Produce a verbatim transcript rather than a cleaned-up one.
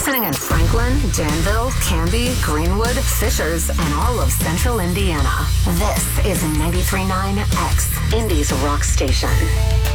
listening in Franklin, Danville, Canby, Greenwood, Fishers, and all of central Indiana. This is ninety-three point nine X, Indy's rock station.